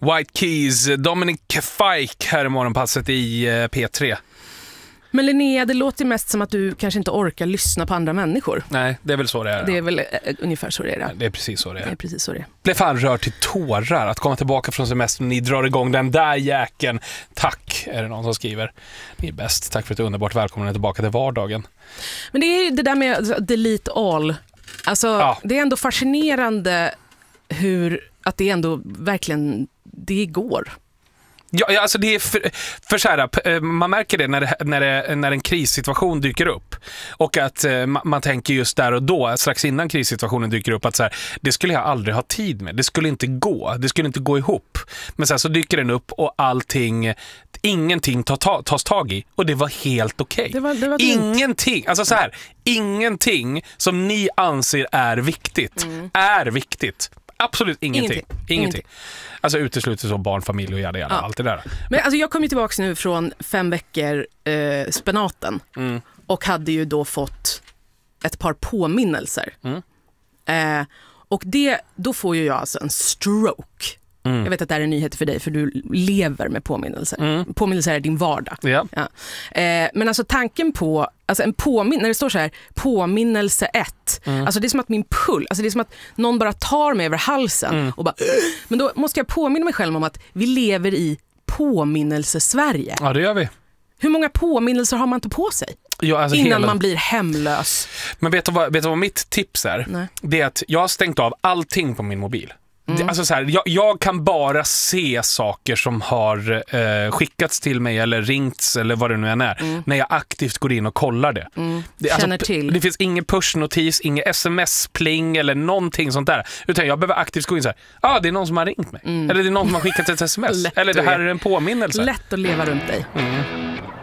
White Keys, Dominic Fike här i morgonpasset i P3. Men Linnea, det låter mest som att du kanske inte orkar lyssna på andra människor. Nej, det är väl så det är. Det är väl ungefär så det är. Det är precis så det är. Det är precis så det är. Blev fan rört till tårar att komma tillbaka från semestern. Ni drar igång den där jäkeln. Tack, är det någon som skriver. Ni är bäst. Tack för ett underbart välkommen tillbaka till vardagen. Men det är ju det där med delete all. Alltså, det är ändå fascinerande att det ändå verkligen det går. Ja, alltså det är för så här, man märker det när en krissituation dyker upp och att man tänker just där och då, strax innan krissituationen dyker upp, att så här, det skulle jag aldrig ha tid med, det skulle inte gå ihop. Men sen så dyker den upp och ingenting tas tag i och det var helt okej. Det var ingenting, alltså så här, ingenting som ni anser är viktigt är viktigt. Absolut ingenting. Alltså uteslutet som barnfamilj och jada, allt det där. Men alltså jag kom ju tillbaka nu från 5 veckor spenaten och hade ju då fått ett par påminnelser. Och då får ju jag alltså en stroke. Jag vet att det är en nyhet för dig för du lever med påminnelser. Påminnelser är din vardag. Ja. Men alltså tanken på alltså när det står så här påminnelse 1. Alltså det är som att min puls, alltså det är som att någon bara tar mig över halsen och bara men då måste jag påminna mig själv om att vi lever i påminnelse-Sverige. Ja, det gör vi. Hur många påminnelser har man inte på sig? Ja, alltså innan man blir hemlös. Men vet du vad mitt tips är? Nej. Det är att jag har stängt av allting på min mobil. Alltså så här, jag kan bara se saker som har skickats till mig eller ringts eller vad det nu än är när jag aktivt går in och kollar det. Känner till. Det finns ingen pushnotis, ingen sms-pling eller någonting sånt där. Utan jag behöver aktivt gå in så här, det är någon som har ringt mig. Eller det är någon som har skickat ett sms. Eller det här är en påminnelse. Lätt att leva runt dig.